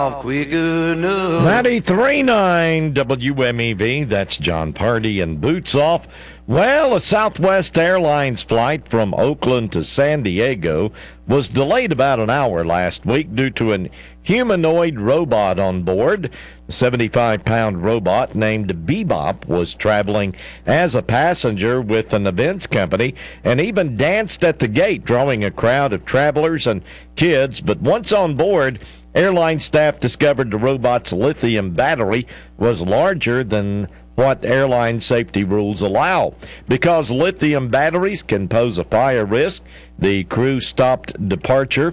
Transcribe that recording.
off quick enough. 93.9 WMEV, that's John Party and Boots Off. Well, a Southwest Airlines flight from Oakland to San Diego was delayed about an hour last week due to an humanoid robot on board. The 75-pound robot named Bebop was traveling as a passenger with an events company and even danced at the gate, drawing a crowd of travelers and kids. But once on board, airline staff discovered the robot's lithium battery was larger than what airline safety rules allow. Because lithium batteries can pose a fire risk, the crew stopped departure